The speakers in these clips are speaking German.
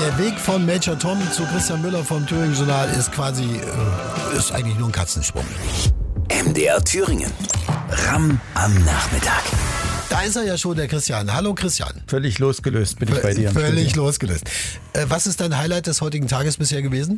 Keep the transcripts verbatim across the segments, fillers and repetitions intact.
Der Weg von Major Tom zu Christian Müller vom Thüringen Journal ist quasi, äh, ist eigentlich nur ein Katzensprung. M D R Thüringen. Ramm am Nachmittag. Da ist er ja schon, der Christian. Hallo Christian. Völlig losgelöst bin ich bei dir. Völlig losgelöst. Äh, was ist dein Highlight des heutigen Tages bisher gewesen?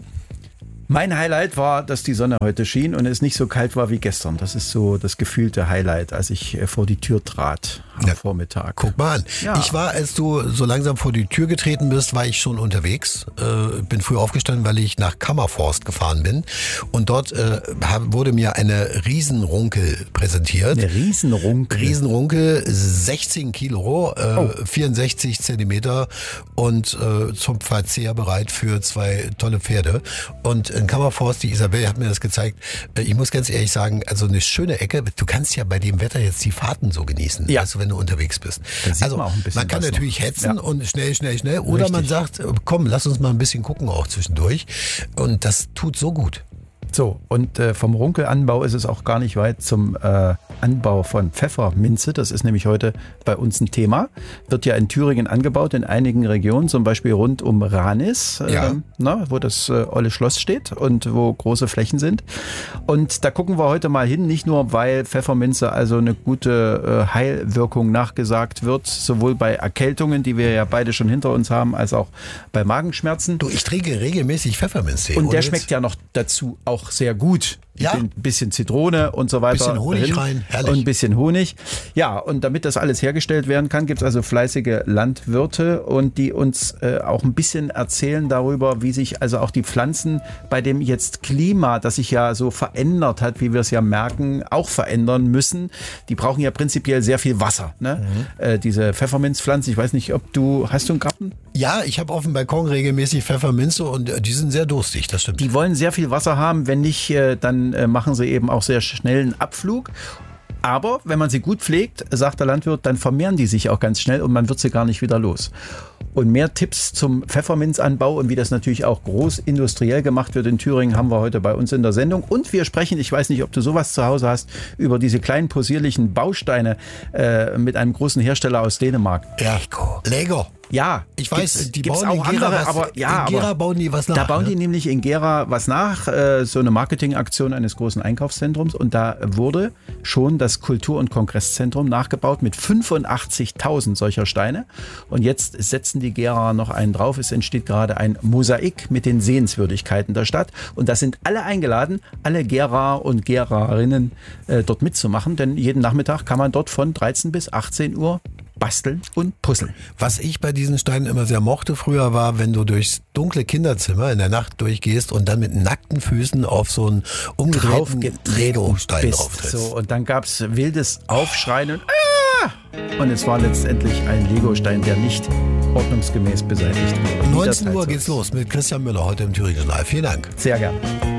Mein Highlight war, dass die Sonne heute schien und es nicht so kalt war wie gestern. Das ist so das gefühlte Highlight, als ich vor die Tür trat am ja, Vormittag. Guck mal an. Ja. Ich war, als du so langsam vor die Tür getreten bist, war ich schon unterwegs. Äh, bin früh aufgestanden, weil ich nach Kammerforst gefahren bin. Und dort äh, wurde mir eine Riesenrunkel präsentiert. Eine Riesenrunkel? Riesenrunkel, sechzehn Kilo, äh, oh. vierundsechzig Zentimeter und äh, zum Verzehr bereit für zwei tolle Pferde. Und in Kammerforst, die Isabel hat mir das gezeigt. Ich muss ganz ehrlich sagen, also eine schöne Ecke. Du kannst ja bei dem Wetter jetzt die Fahrten so genießen, ja. weißt du, wenn du unterwegs bist. Also man, man kann natürlich noch. hetzen ja. und schnell, schnell, schnell. Oder Richtig. man sagt, komm, lass uns mal ein bisschen gucken auch zwischendurch. Und das tut so gut. So, und äh, vom Runkelanbau ist es auch gar nicht weit zum äh, Anbau von Pfefferminze. Das ist nämlich heute bei uns ein Thema. Wird ja in Thüringen angebaut, in einigen Regionen, zum Beispiel rund um Ranis, äh, ja. na, wo das äh, Olle Schloss steht und wo große Flächen sind. Und da gucken wir heute mal hin, nicht nur, weil Pfefferminze also eine gute äh, Heilwirkung nachgesagt wird, sowohl bei Erkältungen, die wir ja beide schon hinter uns haben, als auch bei Magenschmerzen. Du, ich trinke regelmäßig Pfefferminztee. Und der schmeckt ja noch dazu auch sehr gut. Ja. Ein bisschen Zitrone und so weiter. Ein bisschen Honig drin. rein, herrlich. Und ein bisschen Honig. Ja, und damit das alles hergestellt werden kann, gibt es also fleißige Landwirte und die uns äh, auch ein bisschen erzählen darüber, wie sich also auch die Pflanzen bei dem jetzt Klima, das sich ja so verändert hat, wie wir es ja merken, auch verändern müssen. Die brauchen ja prinzipiell sehr viel Wasser. Ne? Mhm. Äh, diese Pfefferminzpflanzen, ich weiß nicht, ob du, hast du einen Garten? Ja, ich habe auf dem Balkon regelmäßig Pfefferminze und die sind sehr durstig, das stimmt. Die wollen sehr viel Wasser haben, wenn nicht, äh, dann machen sie eben auch sehr schnell einen Abflug. Aber wenn man sie gut pflegt, sagt der Landwirt, dann vermehren die sich auch ganz schnell und man wird sie gar nicht wieder los. Und mehr Tipps zum Pfefferminzanbau und wie das natürlich auch groß industriell gemacht wird in Thüringen, haben wir heute bei uns in der Sendung. Und wir sprechen, ich weiß nicht, ob du sowas zu Hause hast, über diese kleinen possierlichen Bausteine äh, mit einem großen Hersteller aus Dänemark. Lego. Lego. Ja, ich weiß, die gibt's bauen auch in Gera, andere, was, aber ja, in Gera aber bauen die was nach. Da bauen ne? die nämlich in Gera was nach, äh, so eine Marketingaktion eines großen Einkaufszentrums und da wurde schon das Kultur- und Kongresszentrum nachgebaut mit fünfundachtzigtausend solcher Steine und jetzt setzen die Gera noch einen drauf. Es entsteht gerade ein Mosaik mit den Sehenswürdigkeiten der Stadt und da sind alle eingeladen, alle Gera und Gererinnen äh, dort mitzumachen, denn jeden Nachmittag kann man dort von dreizehn bis achtzehn Uhr basteln und puzzeln. Was ich bei diesen Steinen immer sehr mochte früher war, wenn du durchs dunkle Kinderzimmer in der Nacht durchgehst und dann mit nackten Füßen auf so einen umgedrehten Lego-Stein drauf trittst. So, und dann gab es wildes Aufschreien und, ah! und es war letztendlich ein Lego-Stein, der nicht ordnungsgemäß beseitigt wurde. neunzehn Uhr geht's los mit Christian Müller heute im Thüringen Journal. Vielen Dank. Sehr gern.